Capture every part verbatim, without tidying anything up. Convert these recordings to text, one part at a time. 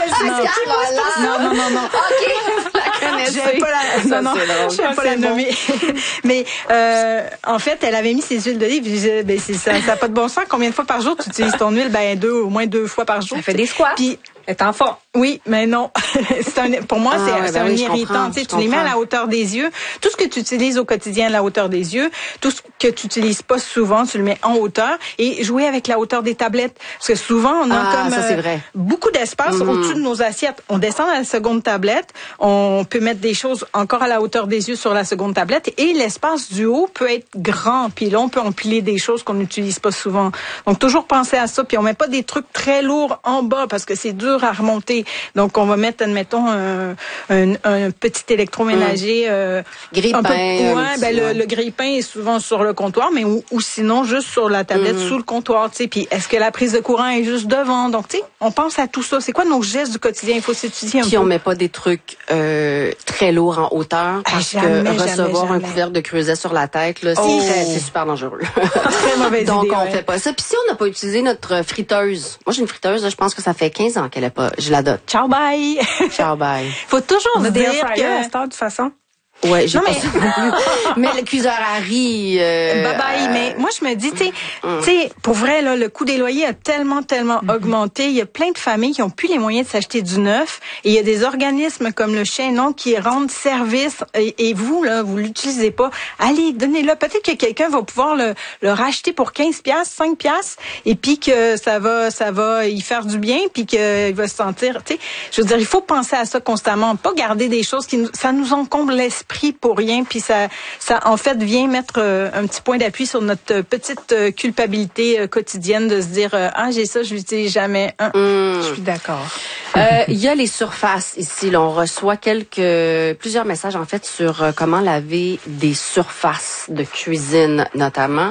Ah, non, non, non, non. OK, la connaissez. J'aime pas la, Ça, non, non, j'aime pas la nommer. Mais, euh, en fait, elle avait mis ses huiles d'olive. Je disais, ben, c'est ça, ça n'a pas de bon sens. Combien de fois par jour tu utilises ton huile? Ben, deux, au moins deux fois par jour. Ça fait des squats. Puis, elle est en forme. Oui, mais non. c'est un, pour moi, Ah, c'est, ouais, c'est ben un oui, irritant. Tu sais, tu les mets à la hauteur des yeux. Tout ce que tu utilises au quotidien à la hauteur des yeux, tout ce que tu utilises pas souvent, tu le mets en hauteur et jouer avec la hauteur des tablettes. Parce que souvent, on a ah, comme ça, c'est vrai. beaucoup d'espace mm-hmm. au-dessus de nos assiettes. On descend à la seconde tablette, on peut mettre des choses encore à la hauteur des yeux sur la seconde tablette et l'espace du haut peut être grand. Puis là, on peut empiler des choses qu'on n'utilise pas souvent. Donc, toujours penser à ça. Puis on met pas des trucs très lourds en bas parce que c'est dur à remonter. Donc, on va mettre, admettons, un, un, un petit électroménager. Mmh. Euh, grille-pain. Un peu, ouais, petit, ben, ouais. le, le grille-pain est souvent sur le comptoir, mais ou, ou sinon juste sur la tablette mmh. sous le comptoir. Tu sais. Puis, est-ce que la prise de courant est juste devant? Donc, tu sais, on pense à tout ça. C'est quoi nos gestes du quotidien? Il faut s'étudier un Puis peu. on met pas des trucs euh, très lourds en hauteur parce ah, jamais, que recevoir jamais, un jamais. couvercle de creuset sur la tête, là, Oh. c'est, c'est super dangereux. Très mauvaise Donc, idée. on ouais. fait pas ça. Puis si on n'a pas utilisé notre friteuse, moi j'ai une friteuse, là, je pense que ça fait quinze ans qu'elle est pas, je l'adopte. Ciao, bye! Ciao, bye. Faut toujours On a des dire air fryers à que... cette heure, de toute façon. Ouais, j'ai Non, pas mais- ça non plus. Mais le cuiseur à riz... Euh, Bye bye, euh, mais moi je me dis, tu sais, mm. tu sais, pour vrai là, le coût des loyers a tellement, tellement mm-hmm. augmenté. Il y a plein de familles qui ont plus les moyens de s'acheter du neuf, et il y a des organismes comme le Chaînon qui rendent service. Et, et vous là, vous l'utilisez pas. Allez, donnez-le. Peut-être que quelqu'un va pouvoir le, le racheter pour quinze piastres, cinq piastres, et puis que ça va, ça va y faire du bien, puis qu'il va se sentir. Tu sais, je veux dire, il faut penser à ça constamment, pas garder des choses qui nous, ça nous encombre l'esprit pour rien. Puis ça, ça en fait vient mettre euh, un petit point d'appui sur notre euh, petite euh, culpabilité euh, quotidienne de se dire euh, ah j'ai ça, je l'utilise jamais. Hein. Mm. Je suis d'accord. Euh, il y a les surfaces ici. Là, on reçoit quelques plusieurs messages en fait sur euh, comment laver des surfaces de cuisine notamment.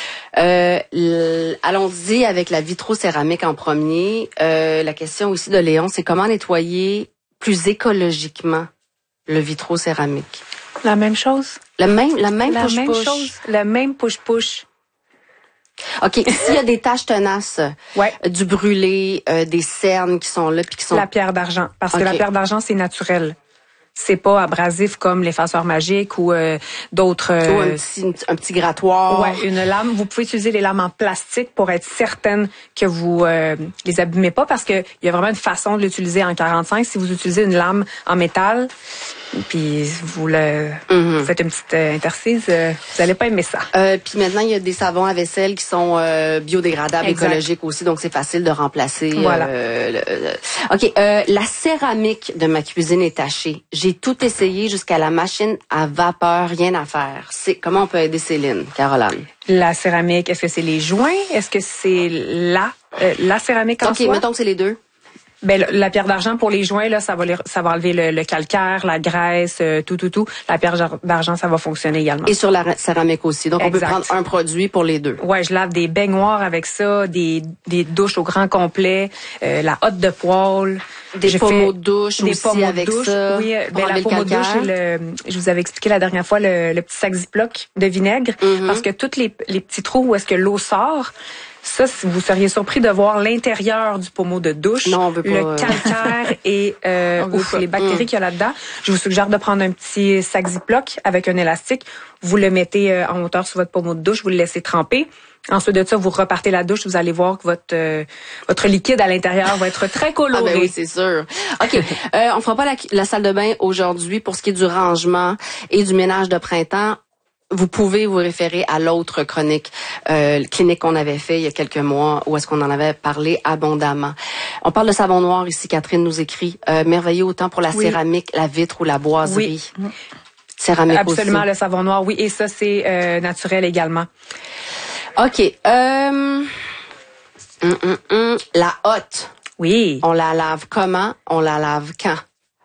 Euh, l- allons-y avec la vitrocéramique en premier. Euh, la question aussi de Léon, c'est comment nettoyer plus écologiquement le vitrocéramique. La même chose. La même, la même La push même push. chose. Le même push-push. OK, s'il y a des taches tenaces, Ouais. euh, du brûlé, euh, des cernes qui sont là puis qui sont La pierre d'argent. Parce Ok. que la pierre d'argent, c'est naturel. C'est pas abrasif comme l'effaceur magique ou euh, d'autres... Ou euh, un petit un petit grattoir. Ouais, une lame. Vous pouvez utiliser les lames en plastique pour être certaine que vous euh, les abîmez pas, parce que il y a vraiment une façon de l'utiliser en quarante-cinq. Si vous utilisez une lame en métal, puis vous le Mhm. vous faites une petite euh, intercise, euh, vous allez pas aimer ça. Euh, puis maintenant, il y a des savons à vaisselle qui sont euh, biodégradables, Exact. écologiques aussi, donc c'est facile de remplacer. Voilà. Euh, le- le- OK, euh, la céramique de ma cuisine est tachée. J'ai tout essayé jusqu'à la machine à vapeur, rien à faire. C'est comment on peut aider Céline, Caroline? La céramique, est-ce que c'est les joints? Est-ce que c'est la euh, la céramique en OK, soi? mettons que c'est les deux. Ben, le- la pierre d'argent pour les joints, là, ça va les, ça va enlever le, le calcaire, la graisse, euh, tout, tout, tout. La pierre jar- d'argent, ça va fonctionner également. Et sur la ra- céramique aussi. Donc, Exact. on peut prendre un produit pour les deux. Ouais, je lave des baignoires avec ça, des, des douches au grand complet, euh, la hotte de poêle. Des J'ai pommeaux fait de douche des aussi pommeaux avec de douche. ça. Oui, euh, pour ben, enlever la le pommeau de douche, calcaire. c'est le, je vous avais expliqué la dernière fois, le, le petit sac Ziploc de vinaigre, Mhm. parce que tous les, les petits trous où est-ce que l'eau sort, ça, si vous seriez surpris de voir l'intérieur du pommeau de douche, Non, on veut pas, le euh. calcaire et euh, On veut ouf, pas. les bactéries Mm. qu'il y a là-dedans. Je vous suggère de prendre un petit sac Ziploc avec un élastique. Vous le mettez euh, en hauteur sur votre pommeau de douche, vous le laissez tremper. Ensuite de ça, vous repartez la douche, vous allez voir que votre euh, votre liquide à l'intérieur va être très coloré. Ah ben oui, c'est sûr. OK. euh, on fera pas la, la salle de bain aujourd'hui pour ce qui est du rangement et du ménage de printemps. Vous pouvez vous référer à l'autre chronique euh, clinique qu'on avait fait il y a quelques mois, où est-ce qu'on en avait parlé abondamment. On parle de savon noir ici. Catherine nous écrit euh, merveilleux autant pour la Oui. céramique, la vitre ou la boiserie. Oui. Céramique Absolument, aussi. le savon noir, oui. Et ça, c'est euh, naturel également. OK. Euh, hum, hum, hum. La hotte. Oui. On la lave comment? On la lave quand?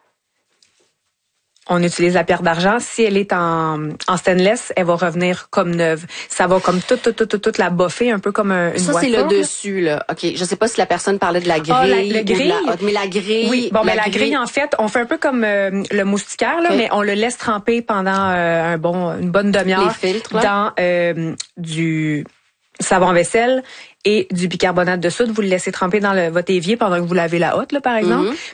On utilise la pierre d'argent. Si elle est en, en stainless, elle va revenir comme neuve. Ça va comme toute, toute, toute, toute, toute la boffer, un peu comme un, une Ça, voiture. c'est le là. dessus, là. OK. Je sais pas si la personne parlait de la grille. Ah, la- le ou de grille? la hotte, mais la grille. Oui, bon, mais la grille, en fait, on fait un peu comme euh, le moustiquaire, là, Ok. mais on le laisse tremper pendant euh, un bon, une bonne demi-heure Les filtres, là. dans euh, du savon vaisselle et du bicarbonate de soude. Vous le laissez tremper dans le, votre évier pendant que vous lavez la hotte, là, par exemple. Mhm.